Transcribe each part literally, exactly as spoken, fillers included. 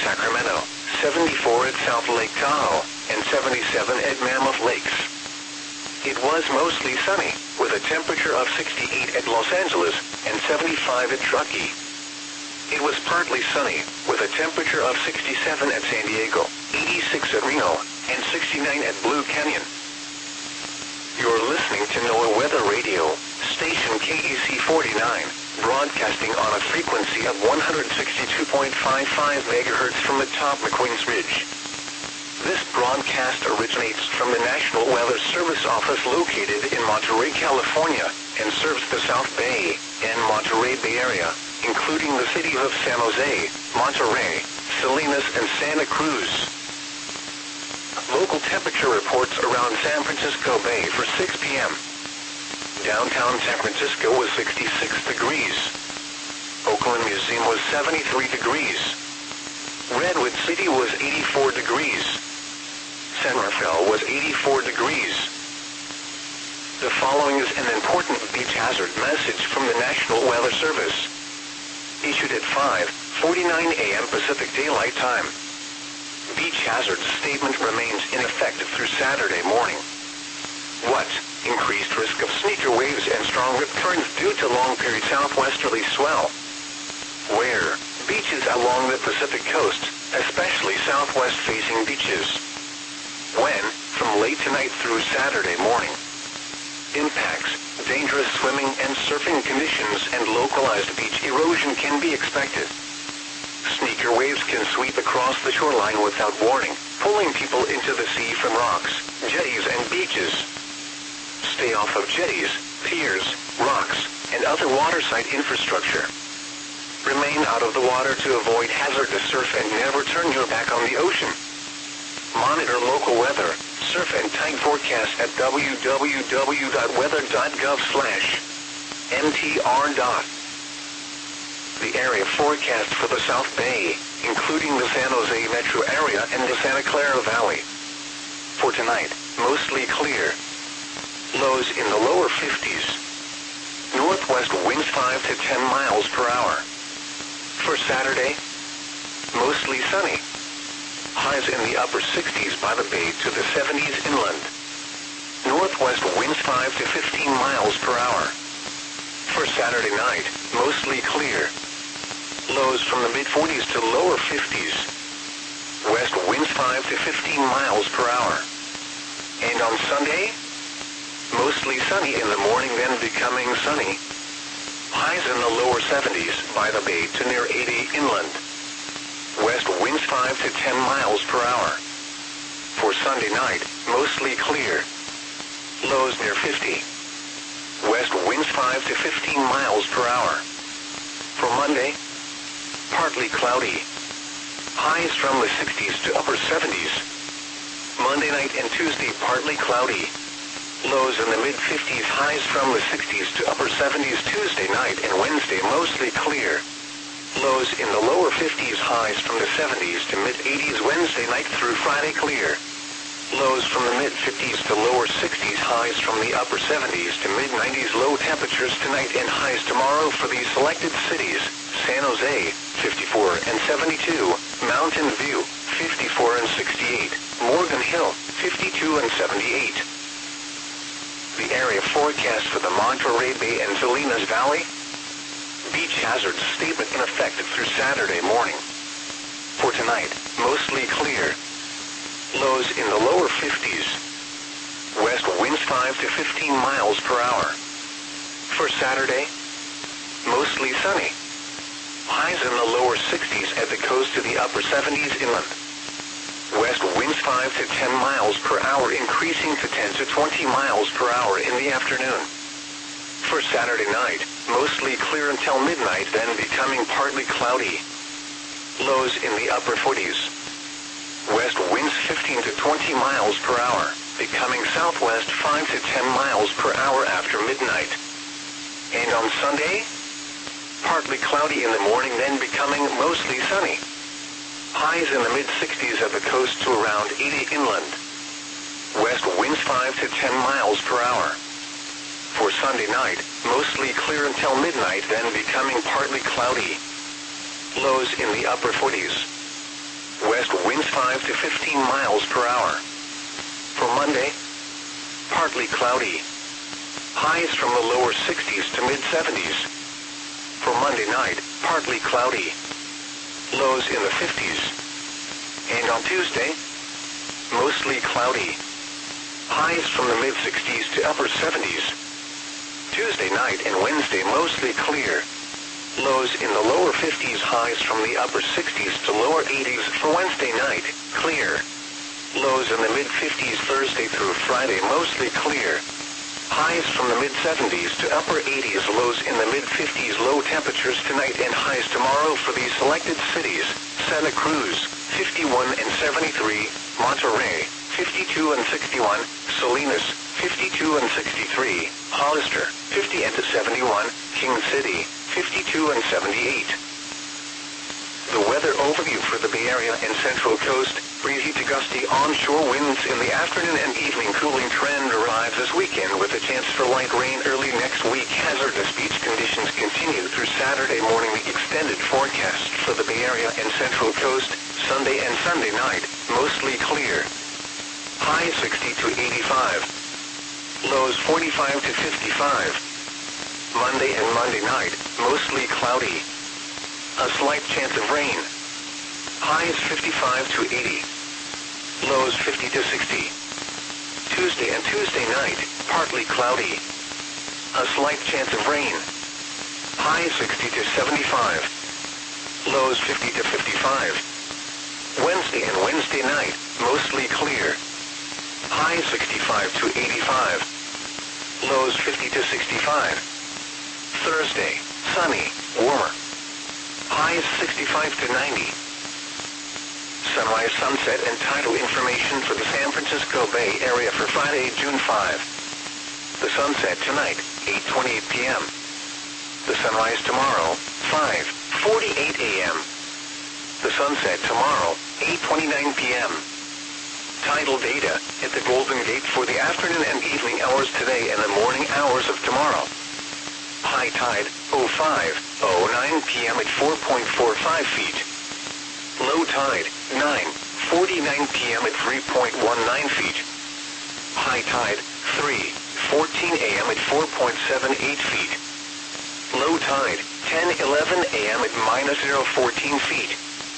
Sacramento, seventy-four at South Lake Tahoe, and seventy-seven at Mammoth Lakes. It was mostly sunny, with a temperature of sixty-eight at Los Angeles and seventy-five at Truckee. It was partly sunny, with a temperature of sixty-seven at San Diego, eighty-six at Reno, and sixty-nine at Blue Canyon. You're listening to NOAA Weather Radio, station K E C forty-nine, broadcasting on a frequency of one hundred sixty-two point five five megahertz from atop McQueen's Ridge. This broadcast originates from the National Weather Service office located in Monterey, California, and serves the South Bay and Monterey Bay Area, including the city of San Jose, Monterey, Salinas, and Santa Cruz. Local temperature reports around San Francisco Bay for six p m Downtown San Francisco was sixty-six degrees. Oakland Museum was seventy-three degrees. Redwood City was eighty-four degrees. San Rafael was eighty-four degrees. The following is an important beach hazard message from the National Weather Service. Issued at five forty-nine a m Pacific Daylight Time. Beach hazard statement remains in effect through Saturday morning. What? Increased risk of sneaker waves and strong rip currents due to long-period southwesterly swell. Where? Beaches along the Pacific coast, especially southwest-facing beaches. When? From late tonight through Saturday morning. Impacts, dangerous swimming and surfing conditions and localized beach erosion can be expected. Sneaker waves can sweep across the shoreline without warning, pulling people into the sea from rocks, jetties, and beaches. Stay off of jetties, piers, rocks, and other waterside infrastructure. Remain out of the water to avoid hazardous surf and never turn your back on the ocean. Monitor local weather, surf and tide forecast at w w w dot weather dot gov slash m t r dot. The area forecast for the South Bay, including the San Jose metro area and the Santa Clara Valley. For tonight, mostly clear. Lows in the lower fifties. Northwest winds five to ten miles per hour. For Saturday, mostly sunny. Highs in the upper sixties by the bay to the seventies inland. Northwest winds five to fifteen miles per hour. For Saturday night, mostly clear. Lows from the mid forties to lower fifties. West winds five to fifteen miles per hour. And on Sunday, mostly sunny in the morning, then becoming sunny. Highs in the lower seventies by the bay to near eighty inland. West winds five to ten miles per hour. For Sunday night, mostly clear. Lows near fifty. West winds five to fifteen miles per hour. For Monday, partly cloudy. Highs from the sixties to upper seventies. Monday night and Tuesday, partly cloudy. Lows in the mid fifties, highs from the sixties to upper seventies Tuesday night and Wednesday, mostly clear. Lows in the lower fifties, highs from the seventies to mid eighties Wednesday night through Friday, clear. Lows from the mid fifties to lower sixties, highs from the upper seventies to mid nineties, low temperatures tonight and highs tomorrow for these selected cities: San Jose, fifty-four and seventy-two, Mountain View, fifty-four and sixty-eight, Morgan Hill, fifty-two and seventy-eight. The area forecast for the Monterey Bay and Salinas Valley. Beach hazard statement in effect through Saturday morning. For tonight, mostly clear. Lows in the lower fifties. West winds five to fifteen miles per hour. For Saturday, mostly sunny. Highs in the lower sixties at the coast to the upper seventies inland. West winds five to ten miles per hour, increasing to ten to twenty miles per hour in the afternoon. For Saturday night, mostly clear until midnight, then becoming partly cloudy. Lows in the upper forties. West winds fifteen to twenty miles per hour, becoming southwest five to ten miles per hour after midnight. And on Sunday, partly cloudy in the morning, then becoming mostly sunny. Highs in the mid sixties at the coast to around eighty inland. West winds five to ten miles per hour. For Sunday night, mostly clear until midnight, then becoming partly cloudy. Lows in the upper forties. five to fifteen miles per hour. For Monday, partly cloudy. Highs from the lower sixties to mid-seventies. For Monday night, partly cloudy. Lows in the fifties. And on Tuesday, mostly cloudy. Highs from the mid-sixties to upper seventies. Tuesday night and Wednesday mostly clear. Lows in the lower fifties, highs from the upper sixties to lower eighties for Wednesday night, clear. Lows in the mid-fifties Thursday through Friday, mostly clear. Highs from the mid-seventies to upper eighties, lows in the mid-fifties, low temperatures tonight and highs tomorrow for these selected cities: Santa Cruz, fifty-one and seventy-three, Monterey, fifty-two and sixty-one, Salinas, fifty-two and sixty-three, Hollister, fifty and seventy-one, King City, fifty-two and seventy-eight. The weather overview for the Bay Area and Central Coast: breezy to gusty onshore winds in the afternoon and evening. Cooling trend arrives this weekend with a chance for light rain early next week. Hazardous beach conditions continue through Saturday morning. The extended forecast for the Bay Area and Central Coast: Sunday and Sunday night, mostly clear. High sixty to eighty-five. Lows forty-five to fifty-five. Monday and Monday night, mostly cloudy. A slight chance of rain. Highs fifty-five to eighty. Lows fifty to sixty. Tuesday and Tuesday night, partly cloudy. A slight chance of rain. Highs sixty to seventy-five. Lows fifty to fifty-five. Wednesday and Wednesday night, mostly clear. Highs sixty-five to eighty-five. Lows fifty to sixty-five. Thursday, sunny, warmer. Highs sixty-five to ninety. Sunrise, sunset, and tidal information for the San Francisco Bay Area for Friday, June fifth. The sunset tonight, eight twenty-eight p m The sunrise tomorrow, five forty-eight a m The sunset tomorrow, eight twenty-nine p m Tidal data at the Golden Gate for the afternoon and evening hours today and the morning hours of tomorrow. High tide, oh five oh nine p m at four point four five feet. Low tide, nine forty-nine p m at three point one nine feet. High tide, three fourteen a m at four point seven eight feet. Low tide, ten eleven a m at minus zero fourteen feet.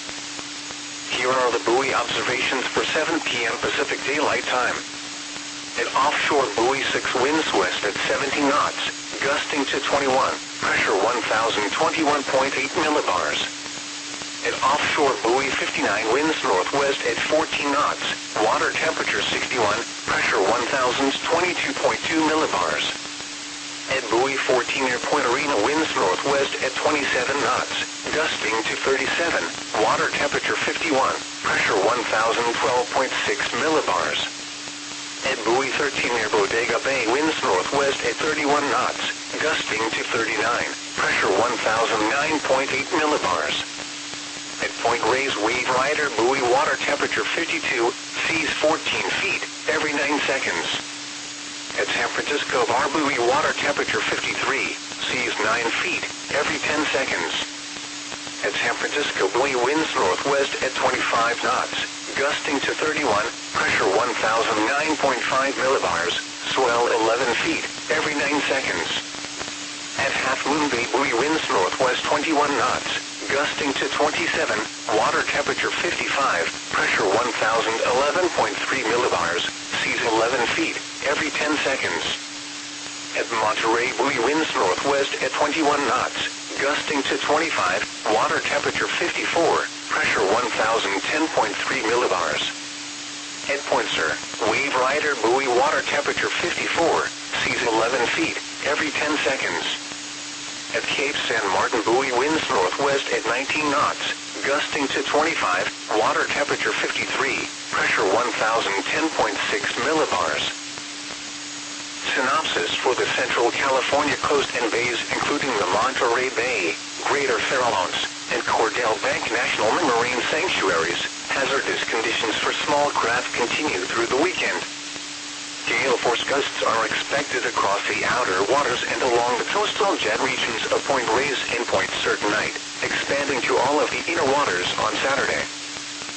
Here are the buoy observations for seven p m Pacific Daylight Time. At offshore buoy six, winds west at seventeen knots, gusting to twenty-one, pressure one thousand twenty-one point eight millibars. At offshore buoy fifty-nine, winds northwest at fourteen knots, water temperature sixty-one, pressure one thousand twenty-two point two millibars. At buoy fourteen near Point Arena, winds northwest at twenty-seven knots, gusting to thirty-seven, water temperature fifty-one, pressure one thousand twelve point six millibars. At buoy thirteen near Bodega Bay, winds northwest at thirty-one knots, gusting to thirty-nine, pressure one thousand nine point eight millibars. At Point Reyes Wave Rider buoy, water temperature fifty-two, seas fourteen feet, every nine seconds. At San Francisco Bar buoy, water temperature fifty-three, seas nine feet, every ten seconds. At San Francisco buoy, winds northwest at twenty-five knots, gusting to thirty-one, pressure one thousand nine point five millibars, swell eleven feet, every nine seconds. At Half Moon Bay buoy, winds northwest twenty-one knots, gusting to twenty-seven, water temperature fifty-five, pressure one thousand eleven point three millibars, seas eleven feet, every ten seconds. At Monterey buoy, winds northwest at twenty-one knots, gusting to twenty-five, water temperature fifty-four, pressure one thousand ten point three millibars. At Point Sur, Wave Rider buoy, water temperature fifty-four, seas eleven feet, every ten seconds. At Cape San Martin buoy, winds northwest at nineteen knots, gusting to twenty-five, water temperature fifty-three, pressure one thousand ten point six millibars. Synopsis for the Central California coast and bays, including the Monterey Bay, Greater Farallones, and Cordell Bank National Marine Sanctuaries. Hazardous conditions for small craft continue through the weekend. Gale force gusts are expected across the outer waters and along the coastal jet regions of Point Reyes and Point Sur tonight, expanding to all of the inner waters on Saturday.